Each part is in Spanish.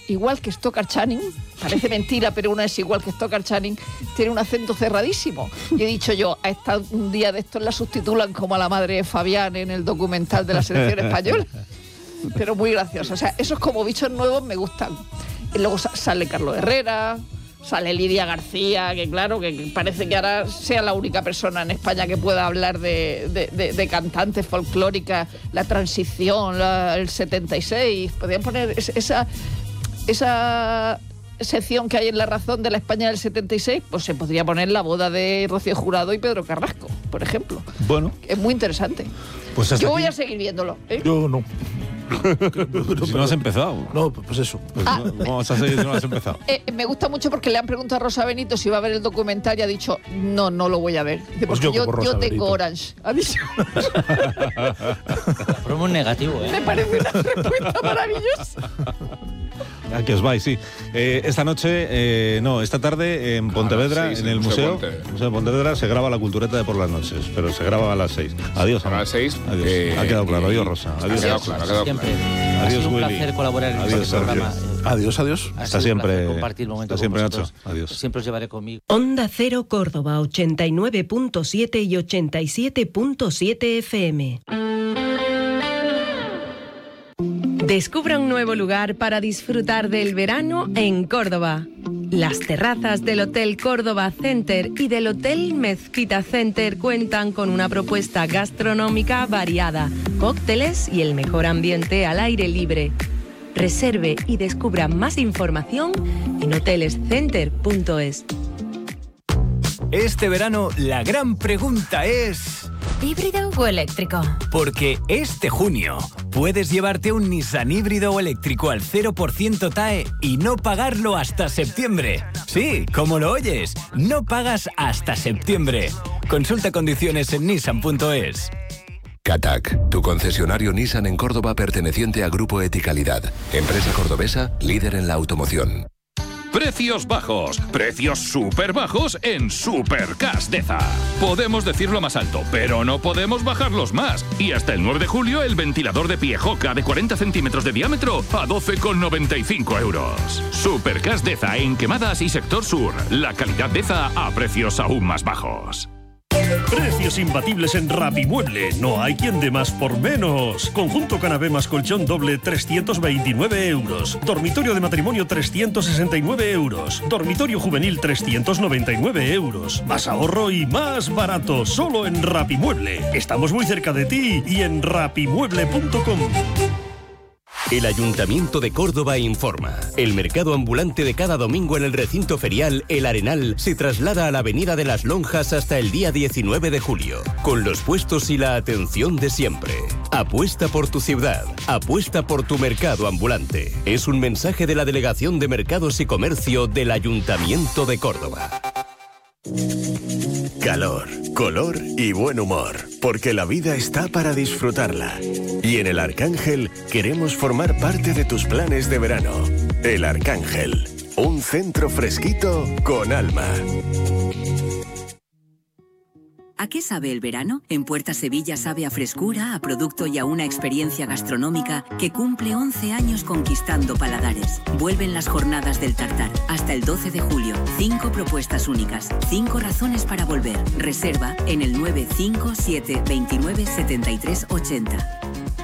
igual que Stockard Channing, parece mentira, pero una es igual que Stockard Channing, tiene un acento cerradísimo. Y he dicho yo, a esta, un día de estos la sustitulan como a la madre de Fabián en el documental de la selección española. Pero muy gracioso. O sea, esos como bichos nuevos me gustan. Y luego sale Carlos Herrera, sale Lidia García, que claro, que parece que ahora sea la única persona en España que pueda hablar de cantantes folclóricas, la transición, el 76. Podrían poner esa sección que hay en La Razón de la España del 76, pues se podría poner la boda de Rocío Jurado y Pedro Carrasco, por ejemplo. Bueno. Es muy interesante. Pues yo voy a seguir viéndolo. Yo no. Si no has empezado. No, pues eso. Pues ¿cómo vas a seguir si no has empezado? Me gusta mucho porque le han preguntado a Rosa Benito si va a ver el documental y ha dicho, no lo voy a ver. Dice, porque pues yo tengo Orange. Ha dicho. Promo negativo, ¿eh? Me parece una respuesta maravillosa. Aquí os vais, sí. Esta noche, esta tarde en Pontevedra, 6, en el Museo de Pontevedra, se graba La Cultureta de por las noches, pero se graba a las 6. Adiós, Ana. A las 6. Adiós. Ha quedado claro. Adiós, Rosa. Adiós. Ha quedado claro. Siempre. Adiós, ha sido un Willy. placer colaborar en este programa. Adiós. Hasta siempre. Compartir momentos Hasta siempre, con vosotros. Nacho. Adiós. Siempre os llevaré conmigo. Onda Cero Córdoba 89.7 y 87.7 FM. Descubra un nuevo lugar para disfrutar del verano en Córdoba. Las terrazas del Hotel Córdoba Center y del Hotel Mezquita Center cuentan con una propuesta gastronómica variada, cócteles y el mejor ambiente al aire libre. Reserve y descubra más información en hotelescenter.es. Este verano la gran pregunta es... ¿híbrido o eléctrico? Porque este junio puedes llevarte un Nissan híbrido o eléctrico al 0% TAE y no pagarlo hasta septiembre. Sí, como lo oyes, no pagas hasta septiembre. Consulta condiciones en nissan.es. Catac, tu concesionario Nissan en Córdoba perteneciente a Grupo Eticalidad, empresa cordobesa líder en la automoción. Precios bajos, precios súper bajos en Supercas Deza. Podemos decirlo más alto, pero no podemos bajarlos más. Y hasta el 9 de julio el ventilador de Piejoca de 40 centímetros de diámetro a 12,95 euros. Supercas Deza en Quemadas y Sector Sur. La calidad Deza a precios aún más bajos. Precios imbatibles en Rapimueble. No hay quien dé más por menos. Conjunto canapé más colchón doble 329 euros. Dormitorio de matrimonio 369 euros. Dormitorio juvenil 399 euros. Más ahorro y más barato. Solo en Rapimueble. Estamos muy cerca de ti y en rapimueble.com. El Ayuntamiento de Córdoba informa. El mercado ambulante de cada domingo en el recinto ferial El Arenal se traslada a la Avenida de las Lonjas hasta el día 19 de julio, con los puestos y la atención de siempre. Apuesta por tu ciudad, apuesta por tu mercado ambulante. Es un mensaje de la Delegación de Mercados y Comercio del Ayuntamiento de Córdoba. Calor, color y buen humor, porque la vida está para disfrutarla. Y en El Arcángel queremos formar parte de tus planes de verano. El Arcángel, un centro fresquito con alma. ¿A qué sabe el verano? En Puerta Sevilla sabe a frescura, a producto y a una experiencia gastronómica que cumple 11 años conquistando paladares. Vuelven las jornadas del tartar. Hasta el 12 de julio. 5 propuestas únicas. 5 razones para volver. Reserva en el 957 29 73 80.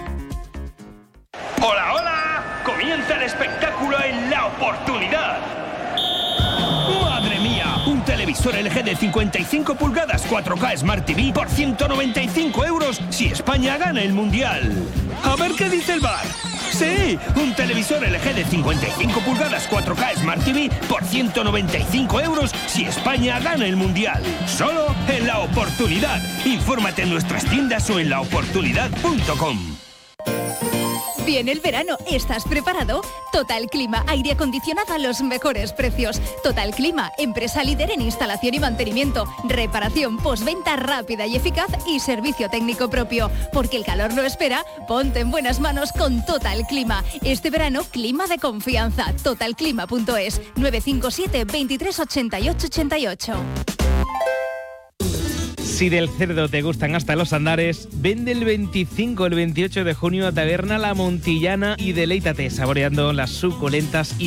¡Hola, hola! Comienza el espectáculo en La Oportunidad. ¡Madre mía! Un televisor LG de 55 pulgadas 4K Smart TV por 195 euros si España gana el Mundial. A ver qué dice el VAR. Sí, un televisor LG de 55 pulgadas 4K Smart TV por 195 euros si España gana el Mundial. Solo en La Oportunidad. Infórmate en nuestras tiendas o en laoportunidad.com. Viene el verano, ¿estás preparado? Total Clima, aire acondicionado a los mejores precios. Total Clima, empresa líder en instalación y mantenimiento, reparación, postventa rápida y eficaz y servicio técnico propio. Porque el calor no espera, ponte en buenas manos con Total Clima. Este verano, clima de confianza. Totalclima.es, 957 23 88 88. Si del cerdo te gustan hasta los andares, vende el 25 el 28 de junio a Taberna La Montillana y deleítate saboreando las suculentas y